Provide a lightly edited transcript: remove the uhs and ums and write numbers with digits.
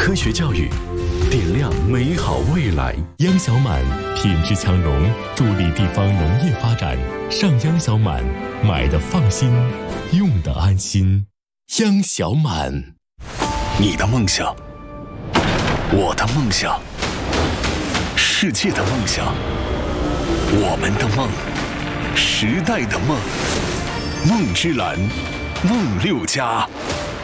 科学教育，点亮美好未来。 央小满品质强农，助力地方农业发展。上央小满，买的放心，用的安心。央小满， 你的梦想，我的梦想，世界的梦想，我们的梦，时代的梦。梦之蓝，梦6+。